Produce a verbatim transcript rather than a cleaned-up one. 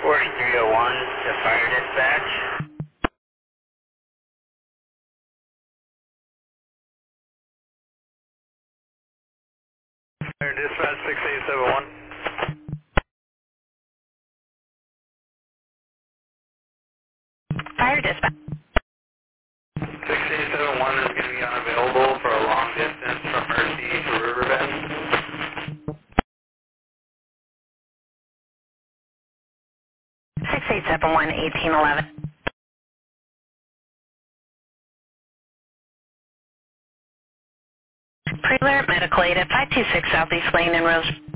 forty-three oh one to fire dispatch. Fire dispatch six eight seven one. Fire dispatch. six eight seven one is going to be unavailable for a long distance from Mercy to Riverbend. six eight seven one, eighteen eleven. Pre-alert medical aid at five two six Southeast Lane in Rose.